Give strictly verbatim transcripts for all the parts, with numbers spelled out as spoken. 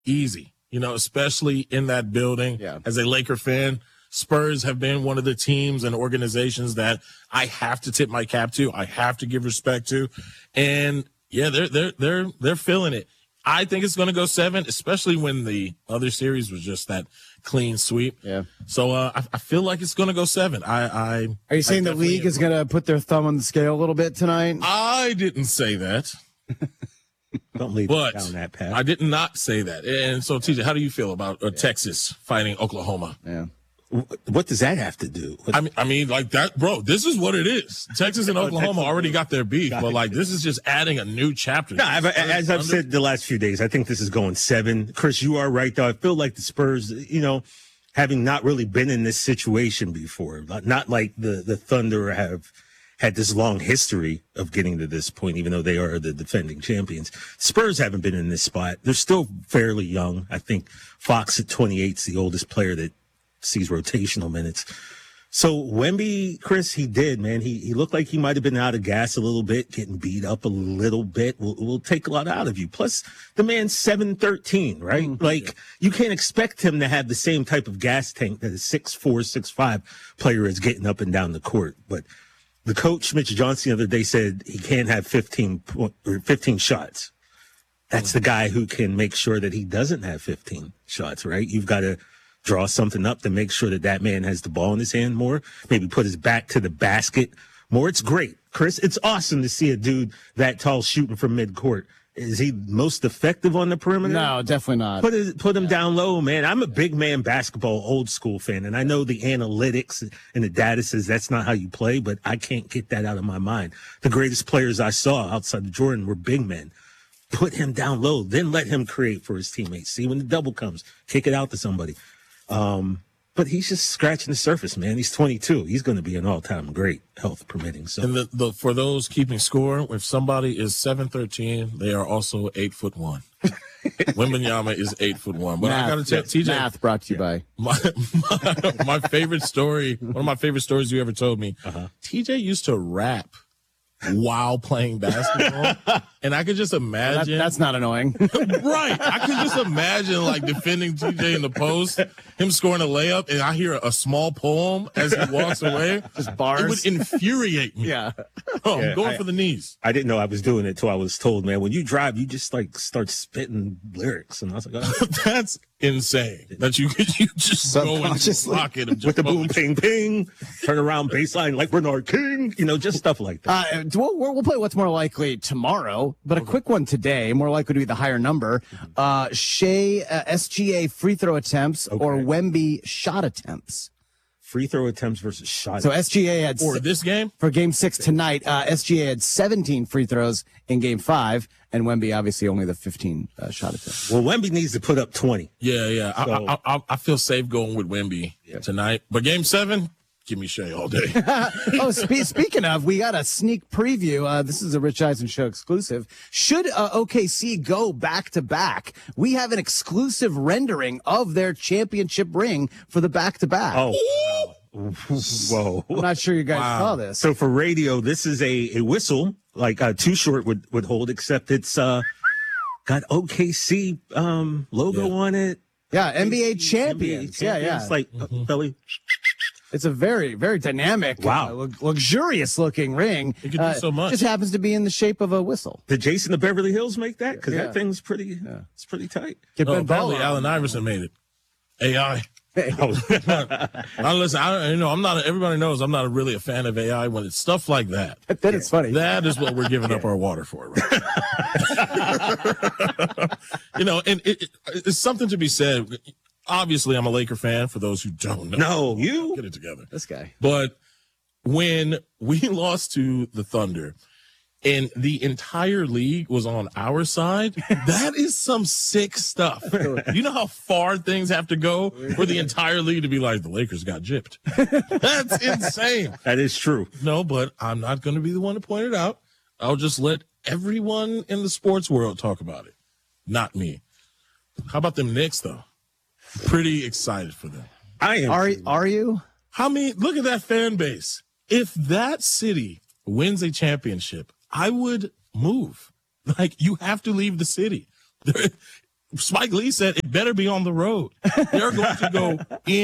easy, you know, especially in that building. Yeah. As a Laker fan, Spurs have been one of the teams and organizations that I have to tip my cap to. I have to give respect to. And yeah, they're, they're, they're, they're feeling it. I think it's going to go seven, especially when the other series was just that clean sweep. Yeah. So, uh, I, I feel like it's going to go seven. I, I, Are you saying I the league is going to put their thumb on the scale a little bit tonight? I didn't say that. Don't lead But down that path. I did not say that. And so, T J, how do you feel about uh, Texas fighting Oklahoma? Yeah. What does that have to do? What, I mean, I mean, like that, bro. This is what it is. Texas and Oklahoma already got their beef, but like this is just adding a new chapter. No, I've, as I've said the last few days, I think this is going seven. Chris, you are right, though. I feel like the Spurs, you know, having not really been in this situation before, not, not like the, the Thunder have had this long history of getting to this point, even though they are the defending champions. Spurs haven't been in this spot. They're still fairly young. I think Fox at twenty-eight is the oldest player that sees rotational minutes. So Wemby, Chris, he did, man. He he looked like he might have been out of gas a little bit, getting beat up a little bit. Will will take a lot out of you. Plus, the man's seven thirteen, right? Mm-hmm. Like, you can't expect him to have the same type of gas tank that a six four, six five player is getting up and down the court. But the coach, Mitch Johnson, the other day said he can't have fifteen point, or fifteen shots. That's the guy who can make sure that he doesn't have fifteen shots, right? You've got to draw something up to make sure that that man has the ball in his hand more, maybe put his back to the basket more. It's great, Chris. It's awesome to see a dude that tall shooting from midcourt. Is he most effective on the perimeter? No, definitely not. Put it, put him down low, man. I'm a big man basketball old school fan, and I know the analytics and the data says that's not how you play, but I can't get that out of my mind. The greatest players I saw outside of Jordan were big men. Put him down low, then let him create for his teammates. See when the double comes, kick it out to somebody. Um, but he's just scratching the surface, man. He's twenty-two. He's going to be an all-time great, health permitting. So, and the, the for those keeping score, if somebody is seven thirteen, they are also eight foot one. Wembanyama is eight foot one. But math, I got to tell T J, math brought to you by my, my my favorite story. One of my favorite stories you ever told me. Uh-huh. T J used to rap while playing basketball, and I could just imagine. That, that's not annoying. Right. I could just imagine like defending T J in the post, him scoring a layup, and I hear a small poem as he walks away. Just bars. It would infuriate me. Yeah. Oh, Yeah, I'm going I, for the knees. I didn't know I was doing it till I was told, man, when you drive, you just like start spitting lyrics. And I was like, oh. That's insane that you could you just go into the pocket of just with the boom, ping, ping, turn around baseline like Bernard King, you know, just stuff like that. Uh, we'll, we'll play what's more likely tomorrow, but a quick one today, more likely to be the higher number. Uh, Shea, uh, S G A free throw attempts Okay. or Wemby shot attempts. Free throw attempts versus shot. So S G A had for this game for game six tonight. Uh, S G A had seventeen free throws in game five, and Wemby obviously only the fifteen uh, shot attempts. Well, Wemby needs to put up twenty. Yeah, yeah. So, I, I, I, I feel safe going with Wemby yeah. tonight. But game seven, give me Shea all day. oh, spe- speaking of, we got a sneak preview. Uh, this is a Rich Eisen Show exclusive. Should uh, O K C go back to back, we have an exclusive rendering of their championship ring for the back to back. Oh, whoa. I'm not sure you guys Wow. saw this. So for radio, this is a, a whistle like uh, Too Short would, would hold, except it's uh, got O K C um, logo Yeah. on it. Yeah, N B A N B A champions. Yeah, yeah. It's like mm-hmm. belly. It's a very, very dynamic, Wow. uh, lu- luxurious looking ring. It could do so much. Just happens to be in the shape of a whistle. Did Jason of Beverly Hills make that? Because Yeah. that thing's pretty. It's pretty tight. Get No, Ben apparently Baller. Allen Iverson made it. A I. Oh, Now listen, I, you know, I'm not. A, everybody knows I'm not a, really a fan of A I when it's stuff like that. Then it's funny. That is what we're giving up our water for, right? You know, and it, it, it's something to be said. Obviously, I'm a Laker fan. For those who don't know, no, you. get it together. This guy. But when we lost to the Thunder and the entire league was on our side, that is some sick stuff. You know how far things have to go for the entire league to be like, the Lakers got gypped. That's insane. That is true. No, but I'm not going to be the one to point it out. I'll just let everyone in the sports world talk about it. Not me. How about them Knicks, though? Pretty excited for them. I am. Are, are you? How many? Look at that fan base. If that city wins a championship, I would move. Like, you have to leave the city. Spike Lee said it better be on the road. They're going to go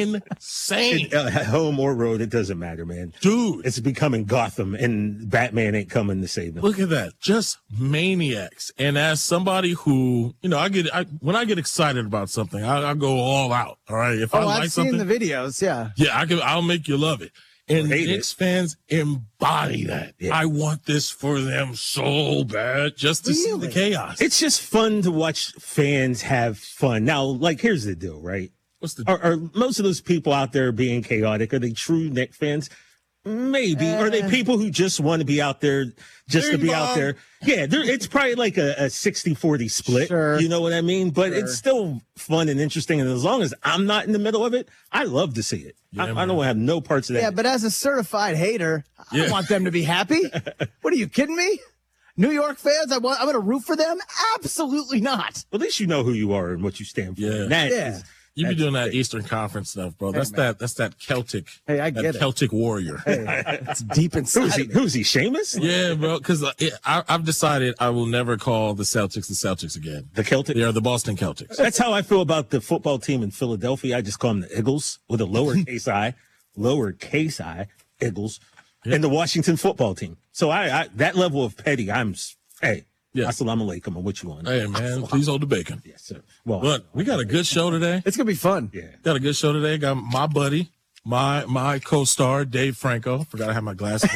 insane. Uh, home or road, it doesn't matter, man. Dude. It's becoming Gotham, and Batman ain't coming to save them. Look at that. Just maniacs. And as somebody who, you know, I get, I, when I get excited about something, I, I go all out. All right. If Oh, I I've like seen something, the videos. Yeah. yeah, I can, I'll make you love it. And Hate Knicks it. fans embody that. Yeah. I want this for them so bad just to see Really? the chaos. It's just fun to watch fans have fun. Now, like, here's the deal, right? What's the Are, are most of those people out there being chaotic? Are they true Knicks fans? Maybe. Are they people who just want to be out there just to Bing be out bong. there? Yeah, there- it's probably like a, a sixty forty split. Sure. You know what I mean? But Sure. it's still fun and interesting. And as long as I'm not in the middle of it, I love to see it. Yeah, I, I man. don't have no parts of that. Yeah, but as a certified hater, I Yeah. don't want them to be happy. What are you kidding me? New York fans, I want, I'm going to root for them? Absolutely not. At least you know who you are and what you stand for. Yeah. And that Yeah. is- You be That's doing that the thing. Eastern Conference stuff, bro. That's man. that. That's that Celtic. Hey, I that get it. Celtic warrior. It's deep inside. who's he? of me. Who's he? Seamus? Yeah, bro. Because I've decided I will never call the Celtics the Celtics again. The Celtic. They are the Boston Celtics. That's how I feel about the football team in Philadelphia. I just call them the Eagles with a lowercase i, lowercase i, Eagles, and the Washington football team. So I, I that level of petty, I'm s- hey, Yeah. assalamu alaikum. I'm with you on. Hey, man, please hold the bacon. Yes, sir. Well, But we got a good show today. It's going to be fun. yeah. Got a good show today. Got my buddy, my my co-star, Dave Franco. Forgot I had my glasses.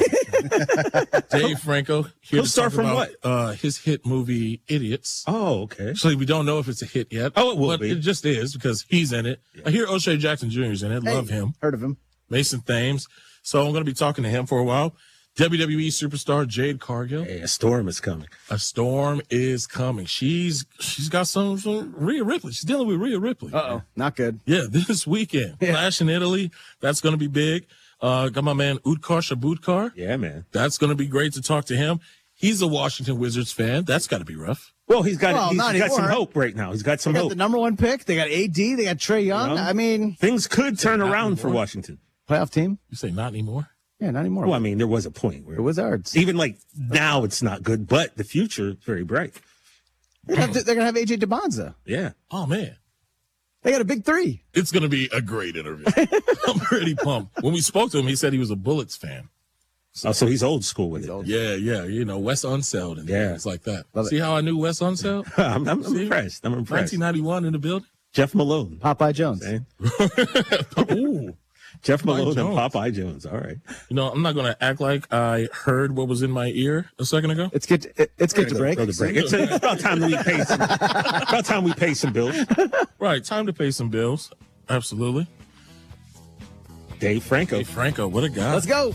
Dave Franco here to Co-star talk from about what? Uh, his hit movie Idiots. Oh, okay. Actually, we don't know if it's a hit yet. Oh, it will but be. it just is because he's in it. I hear O'Shea Jackson Junior is in it. Hey, Love him. Heard of him. Mason Thames. So I'm going to be talking to him for a while. W W E superstar Jade Cargill. Hey, a storm is coming. A storm is coming. She's she's got some, some Rhea Ripley. She's dealing with Rhea Ripley. Uh-oh. Not good. Yeah, this weekend. Yeah. Flash in Italy. That's going to be big. Uh, got my man Utkar Shabutkar. Yeah, man. That's going to be great to talk to him. He's a Washington Wizards fan. That's got to be rough. Well, he's got Well, he's not got some anymore. hope right now. He's got some They got hope. the number one pick. They got A D. They got Trey Young. Yeah. I mean, Things could turn not around for anymore. Washington. playoff team. You say not anymore? Yeah, not anymore. Well, I mean, there was a point where The Wizards. even like now it's not good, but the future is very bright. They're gonna have, they're gonna have A J DeBonza. Yeah. Oh, man. They got a big three. It's going to be a great interview. I'm pretty pumped. When we spoke to him, he said he was a Bullets fan. Oh, so he's old school with it. old. Yeah, yeah. You know, Wes Unseld and Yeah. things like that. Love it. See how I knew Wes Unseld? I'm, I'm, I'm See? impressed. I'm impressed. nineteen ninety-one in the building. Jeff Malone. Popeye Jones. Eh? Ooh. Jeff Malone and Jones. Popeye Jones. All right. You know, I'm not going to act like I heard what was in my ear a second ago. It's good. To, it- it's good to break. Go to break. It's, it's about time that we pay some. About time we pay some bills. Right. Time to pay some bills. Absolutely. Dave Franco. Hey, Franco, what a guy. Let's go.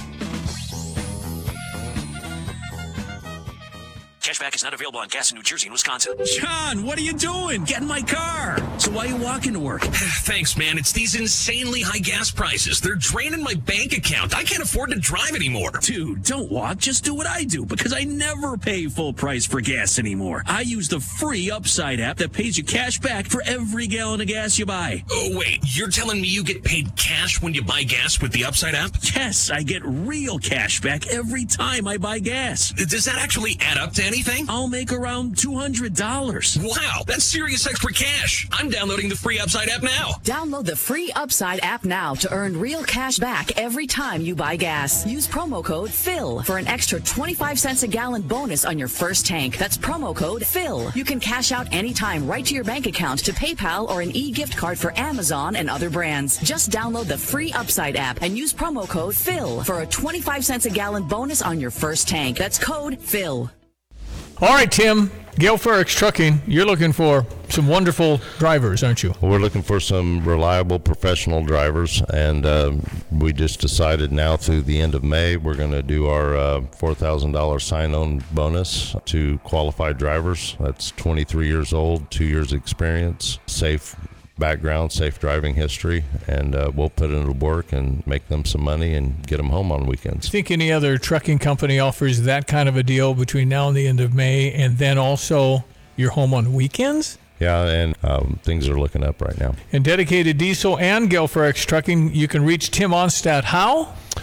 Cashback is not available on gas in New Jersey and Wisconsin. John, what are you doing? Get in my car. So why are you walking to work? Thanks, man. It's these insanely high gas prices. They're draining my bank account. I can't afford to drive anymore. Dude, don't walk. Just do what I do because I never pay full price for gas anymore. I use the free Upside app that pays you cash back for every gallon of gas you buy. Oh, wait. You're telling me you get paid cash when you buy gas with the Upside app? Yes, I get real cash back every time I buy gas. Does that actually add up to anything? I'll make around two hundred dollars. Wow, that's serious extra cash. I'm downloading the free Upside app now. Download the free Upside app now to earn real cash back every time you buy gas. Use promo code PHIL for an extra twenty-five cents a gallon bonus on your first tank. That's promo code PHIL. You can cash out anytime right to your bank account to PayPal or an e-gift card for Amazon and other brands. Just download the free Upside app and use promo code PHIL for a twenty-five cents a gallon bonus on your first tank. That's code PHIL. All right, Tim, Gale Ferrex Trucking, you're looking for some wonderful drivers, aren't you? We're looking for some reliable professional drivers, and um, we just decided now through the end of May we're going to do our uh, four thousand dollars sign-on bonus to qualified drivers. That's twenty-three years old, two years experience, safe background, safe driving history, and uh, we'll put it into work and make them some money and get them home on weekends. Think any other trucking company offers that kind of a deal between now and the end of May, and then also you're home on weekends? Yeah, and um, things are looking up right now. And dedicated diesel and Gale Ferrex Trucking, you can reach Tim Onstadt how?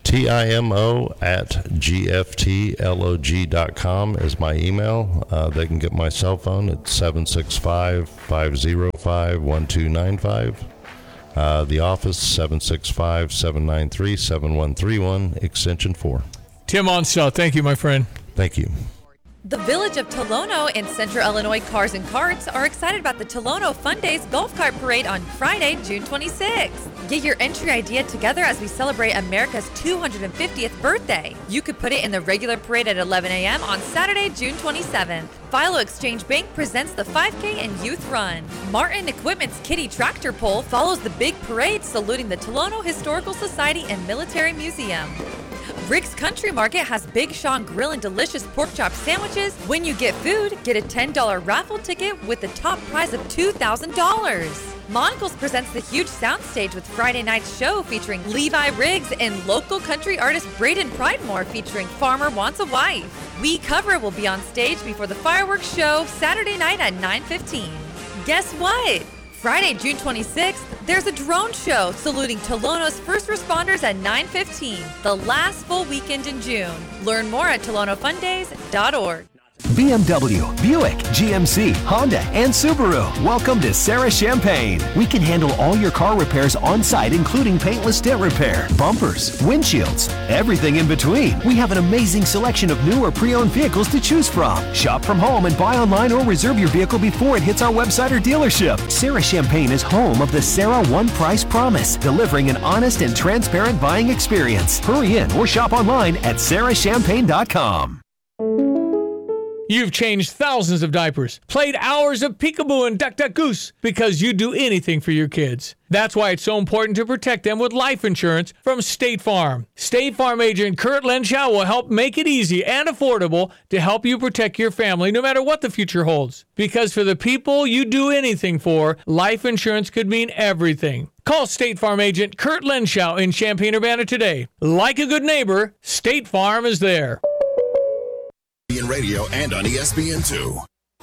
T I M O at G F T log dot com is my email. Uh, they can get my cell phone at seven six five, five zero five, one two nine five. Uh, the office, seven six five, seven nine three, seven one three one, extension four. Tim Onsell, thank you, my friend. Thank you. The Village of Tolono and Central Illinois Cars and Carts are excited about the Tolono Fun Days Golf Cart Parade on Friday, June twenty-sixth. Get your entry idea together as we celebrate America's two hundred fiftieth birthday. You could put it in the regular parade at eleven a.m. on Saturday, June twenty-seventh. Philo Exchange Bank presents the five K and Youth Run. Martin Equipment's Kitty Tractor Pull follows the big parade saluting the Tolono Historical Society and Military Museum. Rick's Country Market has Big Sean Grill and delicious pork chop sandwiches. When you get food, get a ten dollars raffle ticket with the top prize of two thousand dollars. Monocles presents the huge soundstage with Friday night's show featuring Levi Riggs and local country artist Braden Pridemore featuring Farmer Wants a Wife. We Cover will be on stage before the fireworks show Saturday night at nine fifteen. Guess what? Friday, June twenty-sixth, there's a drone show saluting Tolono's first responders at nine fifteen, the last full weekend in June. Learn more at tolono fun days dot org. B M W, Buick, G M C, Honda, and Subaru. Welcome to Sarah Champagne. We can handle all your car repairs on site, including paintless dent repair, bumpers, windshields, everything in between. We have an amazing selection of new or pre-owned vehicles to choose from. Shop from home and buy online or reserve your vehicle before it hits our website or dealership. Sarah Champagne is home of the Sarah One Price Promise, delivering an honest and transparent buying experience. Hurry in or shop online at sarah champagne dot com. You've changed thousands of diapers, played hours of peekaboo and duck duck goose because you do anything for your kids. That's why it's so important to protect them with life insurance from State Farm. State Farm agent Kurt Lenschow will help make it easy and affordable to help you protect your family no matter what the future holds. Because for the people you do anything for, life insurance could mean everything. Call State Farm agent Kurt Lenschow in Champaign-Urbana today. Like a good neighbor, State Farm is there. Radio and on E S P N two.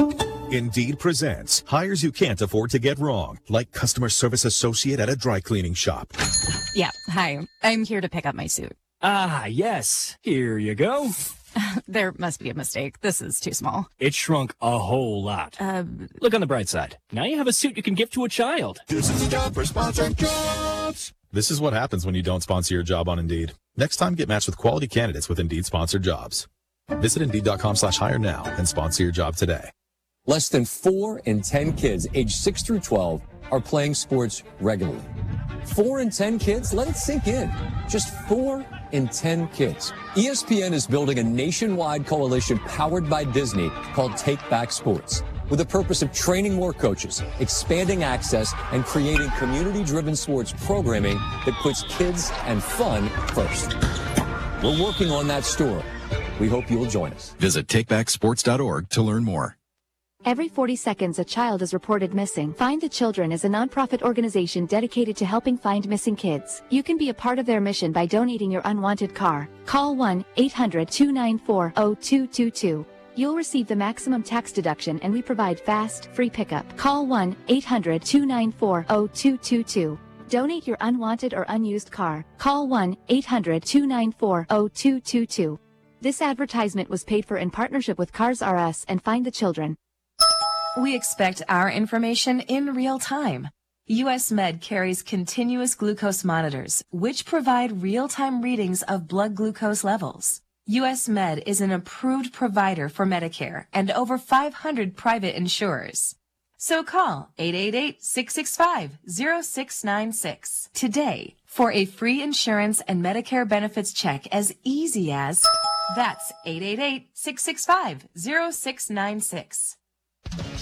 Indeed presents hires you can't afford to get wrong, like customer service associate at a dry cleaning shop. Yeah, hi. I'm here to pick up my suit. Ah, yes. Here you go. There must be a mistake. This is too small. It shrunk a whole lot. Uh, Look on the bright side. Now you have a suit you can give to a child. This is a job for sponsored jobs. This is what happens when you don't sponsor your job on Indeed. Next time, get matched with quality candidates with Indeed sponsored jobs. Visit Indeed.com slash hire now and sponsor your job today. Less than four in ten kids aged six through twelve are playing sports regularly. Four in ten kids? Let it sink in. Just four in ten kids. E S P N is building a nationwide coalition powered by Disney called Take Back Sports, with the purpose of training more coaches, expanding access, and creating community-driven sports programming that puts kids and fun first. We're working on that story. We hope you'll join us. Visit take back sports dot org to learn more. Every forty seconds, a child is reported missing. Find the Children is a nonprofit organization dedicated to helping find missing kids. You can be a part of their mission by donating your unwanted car. Call one eight hundred, two nine four, zero two two two. You'll receive the maximum tax deduction, and we provide fast, free pickup. Call one eight hundred, two nine four, zero two two two. Donate your unwanted or unused car. Call one eight hundred, two nine four, zero two two two. This advertisement was paid for in partnership with Cars R Us and Find the Children. We expect our information in real time. U S Med carries continuous glucose monitors, which provide real-time readings of blood glucose levels. U S Med is an approved provider for Medicare and over five hundred private insurers. So call eight eight eight, six six five, zero six nine six today for a free insurance and Medicare benefits check as easy as... That's eight eight eight, six six five, zero six nine six.